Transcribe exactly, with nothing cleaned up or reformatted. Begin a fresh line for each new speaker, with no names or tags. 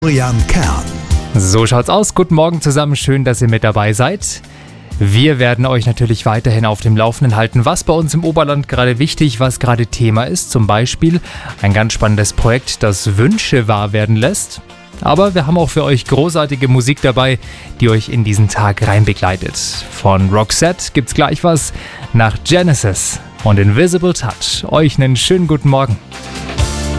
Florian Kern.
So schaut's aus. Guten Morgen zusammen. Schön, dass ihr mit dabei seid. Wir werden euch natürlich weiterhin auf dem Laufenden halten, was bei uns im Oberland gerade wichtig, was gerade Thema ist. Zum Beispiel ein ganz spannendes Projekt, das Wünsche wahr werden lässt. Aber wir haben auch für euch großartige Musik dabei, die euch in diesen Tag reinbegleitet. Von Roxette gibt's gleich was, nach Genesis und Invisible Touch. Euch einen schönen guten Morgen.